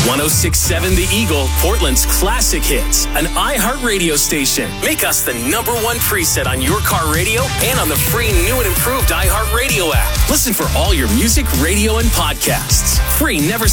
1067 The Eagle, Portland's classic hits, an iHeartRadio station. Make us the #1 preset on your car radio and on the free new and improved iHeartRadio app. Listen for all your music, radio, and podcasts. Free, never